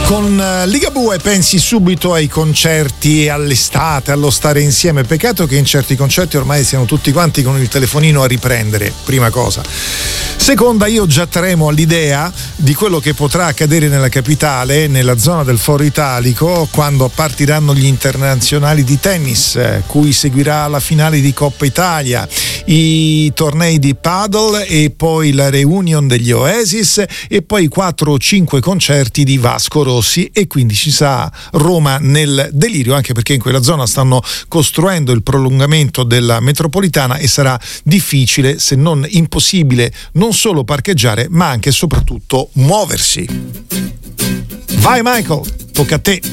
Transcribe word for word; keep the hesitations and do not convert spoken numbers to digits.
Con Ligabue pensi subito ai concerti, all'estate, allo stare insieme. Peccato che in certi concerti ormai siano tutti quanti con il telefonino a riprendere, prima cosa. Seconda, io già tremo all'idea di quello che potrà accadere nella capitale, nella zona del Foro Italico, quando partiranno gli internazionali di tennis, cui seguirà la finale di Coppa Italia, i tornei di paddle e poi la reunion degli Oasis e poi quattro o cinque concerti di Vasco Rossi, e quindi ci sarà Roma nel delirio, anche perché in quella zona stanno costruendo il prolungamento della metropolitana e sarà difficile, se non impossibile, non solo parcheggiare ma anche e soprattutto muoversi. Vai Michael, tocca a te.